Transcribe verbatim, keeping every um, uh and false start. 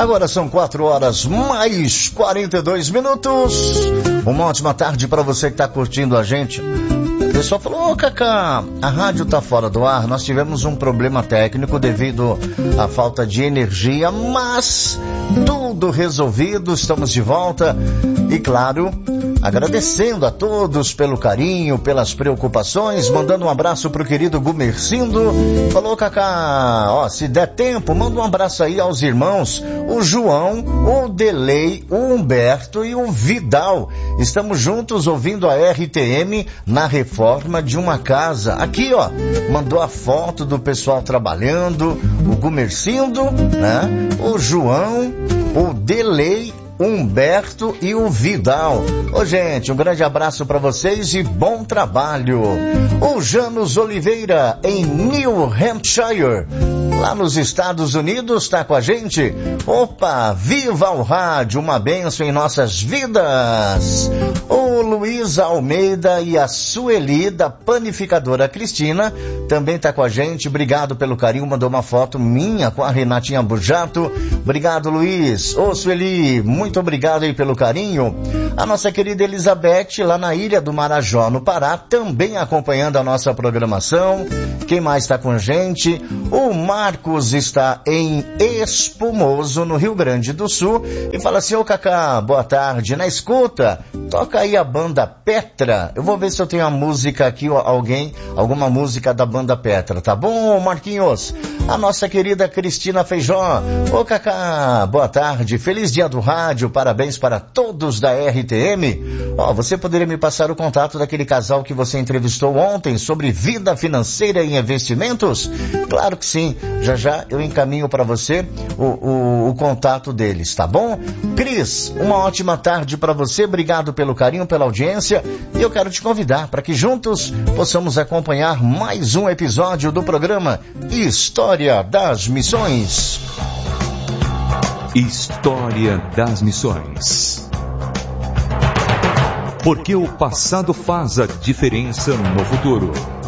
Agora são quatro horas mais quarenta e dois minutos. Uma ótima tarde para você que está curtindo a gente. O pessoal falou, ô oh, Cacá, a rádio tá fora do ar, nós tivemos um problema técnico devido à falta de energia, mas tudo resolvido, estamos de volta e claro, agradecendo a todos pelo carinho, pelas preocupações, mandando um abraço pro querido Gumercindo. Falou, Cacá, ó, se der tempo, manda um abraço aí aos irmãos, o João, o Delei, o Humberto e o Vidal. Estamos juntos ouvindo a R T M na reforma de uma casa. Aqui, ó, mandou a foto do pessoal trabalhando, o Gumercindo, né? O João, o Delei, Humberto e o Vidal. Ô gente, um grande abraço para vocês e bom trabalho. O Janus Oliveira em New Hampshire, lá nos Estados Unidos, tá com a gente. Opa, viva o rádio, uma bênção em nossas vidas. O Luiz Almeida e a Sueli da Panificadora Cristina também tá com a gente. Obrigado pelo carinho, mandou uma foto minha com a Renatinha Burjato. Obrigado, Luiz. Ô Sueli, muito obrigado aí pelo carinho. A nossa querida Elizabeth, lá na Ilha do Marajó, no Pará, também acompanhando a nossa programação. Quem mais está com a gente? O Marcos está em Espumoso, no Rio Grande do Sul, e fala assim, ô Cacá, boa tarde, na escuta, toca aí a banda Petra. Eu vou ver se eu tenho a música aqui, alguém, alguma música da banda Petra, tá bom, Marquinhos? A nossa querida Cristina Feijó, ô Cacá, boa tarde, feliz dia do rádio, parabéns para todos da R T M. Ó, você poderia me passar o contato daquele casal que você entrevistou ontem sobre vida financeira e investimentos? Claro que sim, já já eu encaminho para você o, o, o contato deles, tá bom? Cris, uma ótima tarde para você, obrigado pelo carinho, pela audiência, e eu quero te convidar para que juntos possamos acompanhar mais um episódio do programa História das Missões. História das Missões. Porque o passado faz a diferença no futuro.